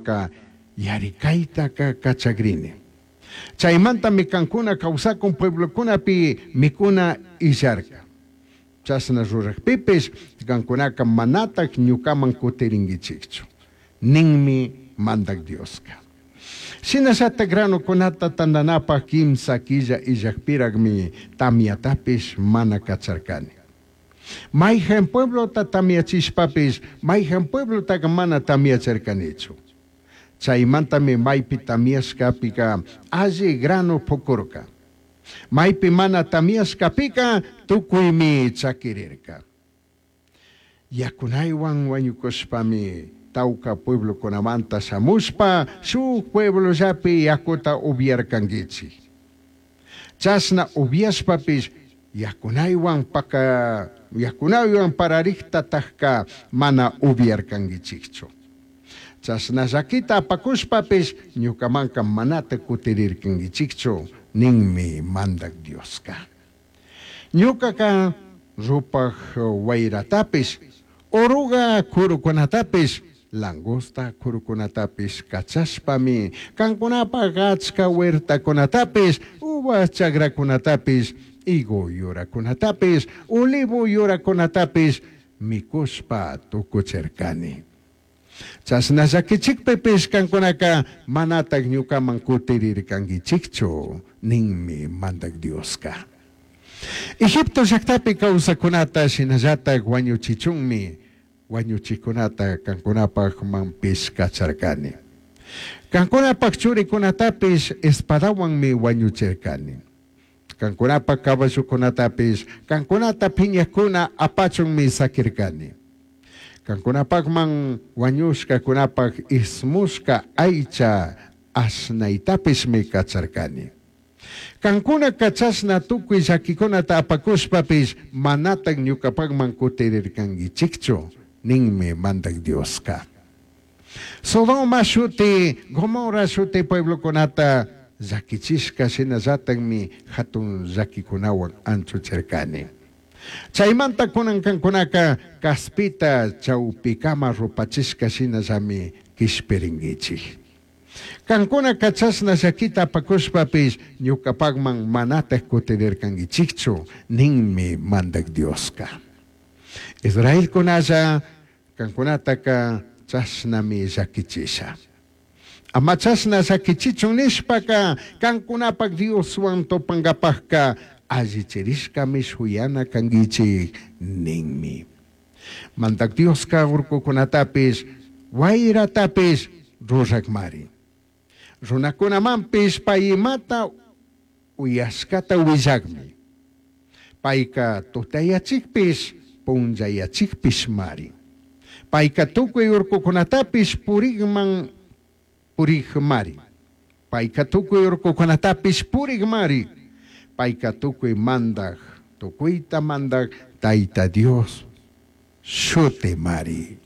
Nikamanka yarikaita kachagrini. Chaymantami kankuna kawsakun pueblokunapi mikuna illarka. Chasna rurakpipis kankunaka manatak ñukaman kutiringichikchu. Ninmi mandak Dioska. Sinasata grano kunata tandanapa kimsa killa illakpiragmi tamiatapis mana kacharkani. Mayhan pueblo ta tamiachishpapis, mayhan pueblo ta mana tamiacharkanichu. Chaymantami maypi tamiaskapika alli grano pukurka. Maypi mana tamiaskapika tukuymi chakirirka. Yakunaywan wañukushpami tauka pueblo kunamanta samuspa su pueblo llapi yakuta ubiarkangichi. Chasna ubiaspapis yakunaywan pararikta tahka mana ubiarkangichikchu. Chasna llakita apakushpapis ñukamanka manata kutirirkangichikchu ninmi mandak Dioska. Ñukaka rupaj wayratapis oruga kurukunatapis langosta kurukunatapis kachashpami kankunapa achka huertakunatapis uvas chagrakunatapis higo yurakunatapis olivo yurakunatapis mikushpa tukucherkani. Chasna llakichikpipis kankunaka manatak ñukaman kutirirkangichikchu ninmi mandak Dioska. Egipto llaktapi kawsakunata shinallatak wañuchichunmi wañuchikunata kankunapak manpis kacharkani. Kankunapak churikunatapis espadawanmi wañuchirkani. Kankunapak caballukunatapis kankunata piñakuna apachunmi sakirkani. Kankunapakman wañushka kunapak ismushka aycha asnaytapismi kacharkani. Kankuna kachasna tukuy llakikunata apakushpapis manatak ñukapakman kutirirkangichikchu ninmi mandak Dioska. Sodoma shuti, Gomorra shuti pueblokunata llakichishka shinallatakmi hatun llakikunawan anchucherkani. Chaymanta kunan kankunaka kaspita chawpikama rupachishka shinallami kishpiringichik. Kankuna kachasna llakita apakushpapis ñukapakman manata kutirirkangichikchu ninmi mandak Dioska. Israel kunalla kankunataka chasnami llakichisha. Ama chasna llakichichun nishpaka kankunapak Dioswan topangapakka allichirishkami shuyana kangichik ninmi. Mandak Dioska urkukunatapis wayratapis rurakmari. Runakunamampis paymata uyaskata willagmi. Payka tutayachikpis punjayachikpis mari. Payka tukuy urkukunatapis purigmari. Payka tukuy urkukunatapis purigmari. Payka tukuy mandak, tukuyta mandak Tayta Dios shuti mari.